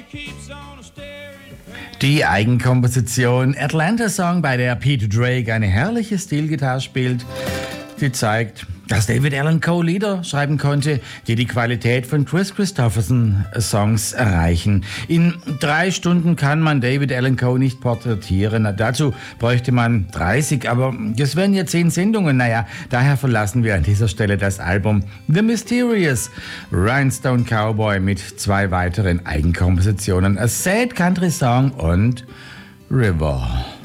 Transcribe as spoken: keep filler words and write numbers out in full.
Die Eigenkomposition Atlanta Song, bei der Pete Drake eine herrliche Stilgitarre spielt, die zeigt, dass David Allan Coe Lieder schreiben konnte, die die Qualität von Kris Kristofferson Songs erreichen. In drei Stunden kann man David Allan Coe nicht porträtieren. Dazu bräuchte man dreißig, aber das wären ja zehn Sendungen. Naja, daher verlassen wir an dieser Stelle das Album The Mysterious Rhinestone Cowboy mit zwei weiteren Eigenkompositionen, A Sad Country Song und River.